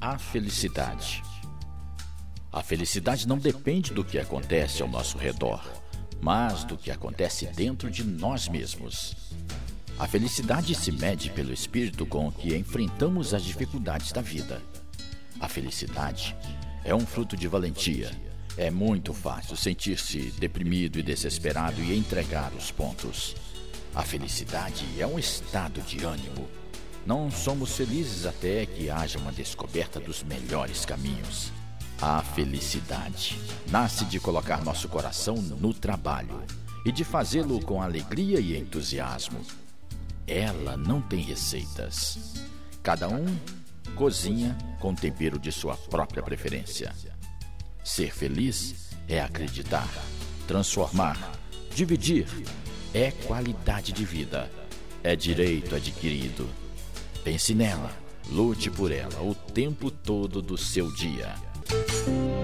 A felicidade. A felicidade não depende do que acontece ao nosso redor, mas do que acontece dentro de nós mesmos. A felicidade se mede pelo espírito com que enfrentamos as dificuldades da vida. A felicidade é um fruto de valentia. É muito fácil sentir-se deprimido e desesperado e entregar os pontos. A felicidade é um estado de ânimo. Não somos felizes até que haja uma descoberta dos melhores caminhos. A felicidade nasce de colocar nosso coração no trabalho e de fazê-lo com alegria e entusiasmo. Ela não tem receitas. Cada um cozinha com tempero de sua própria preferência. Ser feliz é acreditar, transformar, dividir. É qualidade de vida. É direito adquirido. Pense nela, lute por ela o tempo todo do seu dia.